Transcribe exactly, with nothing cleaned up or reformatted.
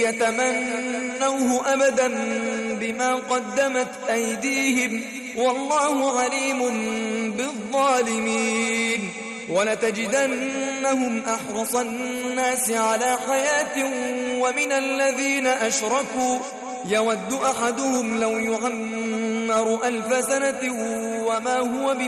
يتمنوه أبدا بما قدمت أيديهم والله عليم بالظالمين. ولتجدنهم أحرص الناس على حياة ومن الذين أشركوا يود أحدهم لو يعمر ألف سنة وما هو